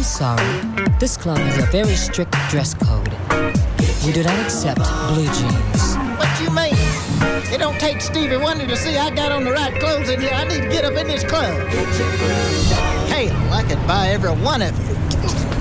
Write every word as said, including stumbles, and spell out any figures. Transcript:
I'm sorry. This club has a very strict dress code. We do not accept blue jeans. What you mean? It don't take Stevie Wonder to see I got on the right clothes in here. I need to get up in this club. Hell, I could buy every one of you.